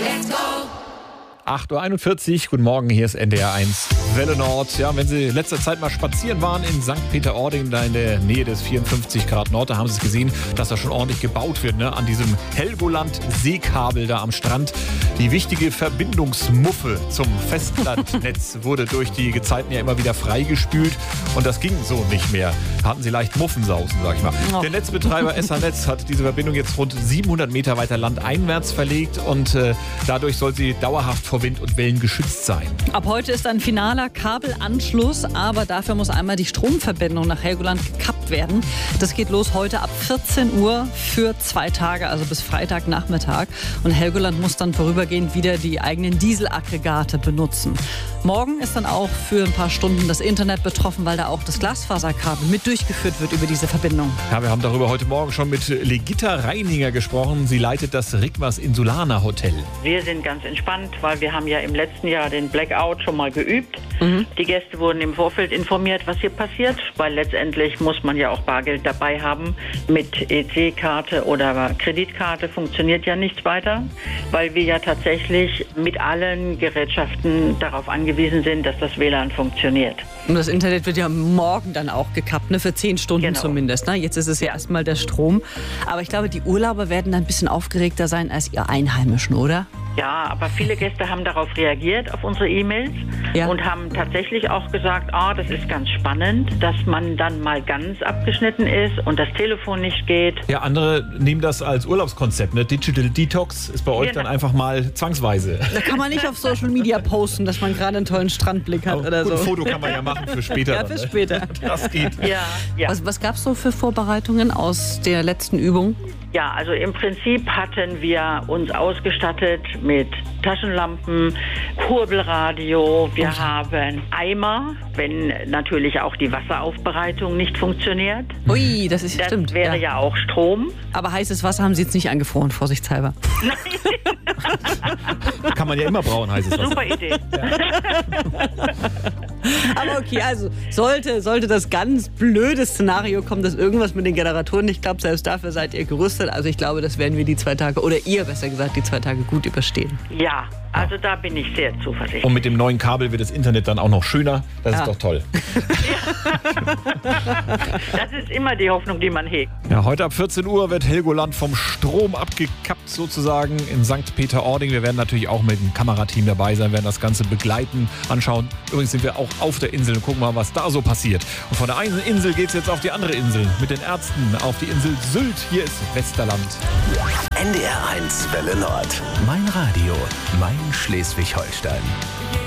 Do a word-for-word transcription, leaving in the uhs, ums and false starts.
Let's go! acht Uhr einundvierzig, guten Morgen, hier ist N D R eins Welle Nord. Ja, wenn Sie in letzter Zeit mal spazieren waren in Sankt Peter-Ording, da in der Nähe des vierundfünfzig Grad Nord, da haben Sie es gesehen, dass da schon ordentlich gebaut wird, ne? An diesem Helgoland-Seekabel da am Strand. Die wichtige Verbindungsmuffe zum Festlandnetz wurde durch die Gezeiten ja immer wieder freigespült und das ging so nicht mehr. Da hatten Sie leicht Muffensausen, sag ich mal. Oh. Der Netzbetreiber S H-Netz hat diese Verbindung jetzt rund siebenhundert Meter weiter landeinwärts verlegt und äh, dadurch soll sie dauerhaft vor Wind und Wellen geschützt sein. Ab heute ist ein finaler Kabelanschluss, aber dafür muss einmal die Stromverbindung nach Helgoland gekappt werden. Das geht los heute ab vierzehn Uhr für zwei Tage, also bis Freitagnachmittag. Und Helgoland muss dann vorübergehend wieder die eigenen Dieselaggregate benutzen. Morgen ist dann auch für ein paar Stunden das Internet betroffen, weil da auch das Glasfaserkabel mit durchgeführt wird über diese Verbindung. Ja, wir haben darüber heute Morgen schon mit Legitta Reininger gesprochen. Sie leitet das Rigmas Insulaner Hotel. Wir sind ganz entspannt, weil wir haben ja im letzten Jahr den Blackout schon mal geübt. Mhm. Die Gäste wurden im Vorfeld informiert, was hier passiert, weil letztendlich muss man ja auch Bargeld dabei haben. Mit E C-Karte oder Kreditkarte funktioniert ja nichts weiter, weil wir ja tatsächlich mit allen Gerätschaften darauf angewiesen sind, dass das W L A N funktioniert. Und das Internet wird ja morgen dann auch gekappt, ne? Für zehn Stunden genau. Zumindest. Ne? Jetzt ist es ja erstmal der Strom. Aber ich glaube, die Urlauber werden dann ein bisschen aufgeregter sein als ihr Einheimischen, oder? Ja, aber viele Gäste haben darauf reagiert, auf unsere E-Mails ja. und haben tatsächlich auch gesagt, ah, das ist ganz spannend, dass man dann mal ganz abgeschnitten ist und das Telefon nicht geht. Ja, andere nehmen das als Urlaubskonzept, ne? Digital Detox ist bei euch genau. dann einfach mal zwangsweise. Da kann man nicht auf Social Media posten, dass man gerade einen tollen Strandblick hat aber oder gut, so. Ein Foto kann man ja machen für später. Ja, dann, für ne? später. Das geht. Ja, ja. Was, was gab es so für Vorbereitungen aus der letzten Übung? Ja, also im Prinzip hatten wir uns ausgestattet mit Taschenlampen, Kurbelradio, wir oh. haben Eimer, wenn natürlich auch die Wasseraufbereitung nicht funktioniert. Ui, das ist das stimmt. Das wäre ja. ja auch Strom. Aber heißes Wasser haben Sie jetzt nicht angefroren, vorsichtshalber. Kann man ja immer brauen, heißes Wasser. Super Idee. Aber okay, also sollte, sollte das ganz blöde Szenario kommen, dass irgendwas mit den Generatoren nicht klappt, selbst dafür seid ihr gerüstet. Also ich glaube, das werden wir die zwei Tage, oder ihr besser gesagt, die zwei Tage gut überstehen. Ja, also da bin ich sehr zuversichtlich. Und mit dem neuen Kabel wird das Internet dann auch noch schöner. Das ja. ist doch toll. Das ist immer die Hoffnung, die man hegt. Ja, heute ab vierzehn Uhr wird Helgoland vom Strom abgekappt sozusagen in Sankt Peter-Ording. Wir werden natürlich auch mit dem Kamerateam dabei sein, werden das Ganze begleiten, anschauen. Übrigens sind wir auch auf der Insel und gucken mal, was da so passiert. Und von der einen Insel geht es jetzt auf die andere Insel mit den Ärzten auf die Insel Sylt. Hier ist Westerland. N D R eins Welle Nord. Mein Radio, mein Schleswig-Holstein.